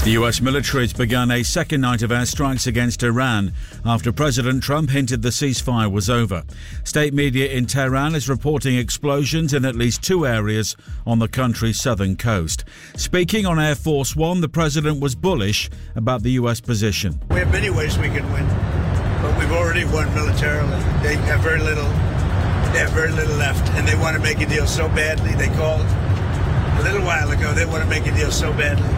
The US military has begun a second night of airstrikes against Iran after President Trump hinted the ceasefire was over. State media in Tehran is reporting explosions in at least two areas on the country's southern coast. Speaking on Air Force One, the president was bullish about the US position. We have many ways we can win, but we've already won militarily. They have very little left, and they want to make a deal so badly. They called a little while ago. They want to make a deal so badly.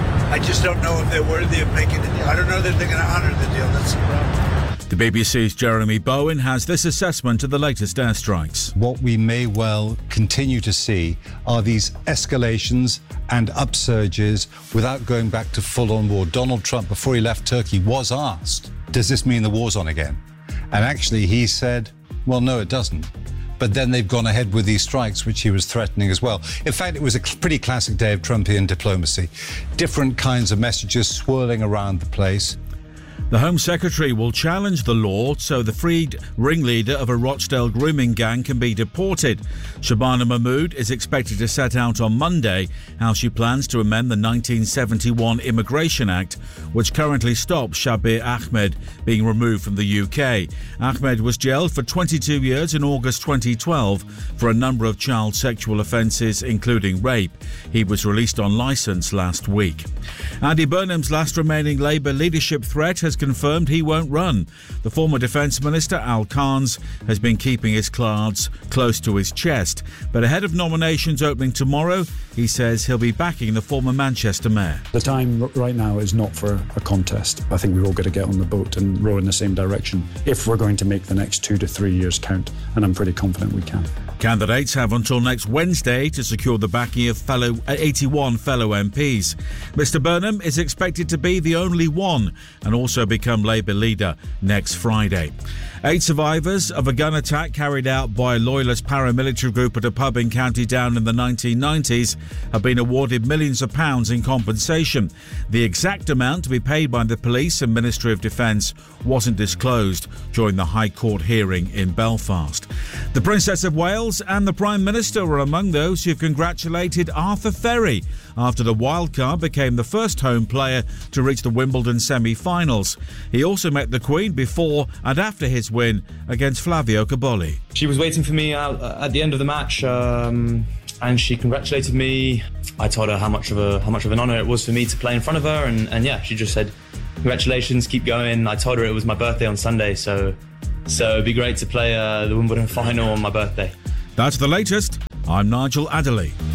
I just don't know if they're worthy of making a deal. I don't know that they're going to honour the deal. That's the problem. The BBC's Jeremy Bowen has this assessment of the latest airstrikes. What we may well continue to see are these escalations and upsurges without going back to full-on war. Donald Trump, before he left Turkey, was asked, does this mean the war's on again? And actually he said, well, no, it doesn't. But then they've gone ahead with these strikes, which he was threatening as well. In fact, it was a pretty classic day of Trumpian diplomacy. Different kinds of messages swirling around the place. The Home Secretary will challenge the law so the freed ringleader of a Rochdale grooming gang can be deported. Shabana Mahmood is expected to set out on Monday how she plans to amend the 1971 Immigration Act, which currently stops Shabir Ahmed being removed from the UK. Ahmed was jailed for 22 years in August 2012 for a number of child sexual offences, including rape. He was released on licence last week. Andy Burnham's last remaining Labour leadership threat has confirmed he won't run. The former Defence Minister, Al Carnes, has been keeping his cards close to his chest. But ahead of nominations opening tomorrow, he says he'll be backing the former Manchester Mayor. The time right now is not for a contest. I think we've all got to get on the boat and row in the same direction if we're going to make the next 2 to 3 years count, and I'm pretty confident we can. Candidates have until next Wednesday to secure the backing of 81 fellow MPs. Mr Burnham is expected to be the only one and also become Labour leader next Friday. 8 survivors of a gun attack carried out by a loyalist paramilitary group at a pub in County Down in the 1990s have been awarded millions of pounds in compensation. The exact amount to be paid by the police and Ministry of Defence wasn't disclosed during the High Court hearing in Belfast. The Princess of Wales and the Prime Minister were among those who congratulated Arthur Ferry after the wildcard became the first home player to reach the Wimbledon semi-finals. He also met the Queen before and after his win against Flavio Cobolli. She was waiting for me out at the end of the match, and she congratulated me. I told her how much of an honour it was for me to play in front of her, and yeah, she just said, congratulations, keep going. I told her it was my birthday on Sunday, so it'd be great to play the Wimbledon final on my birthday. That's the latest. I'm Nigel Adderley.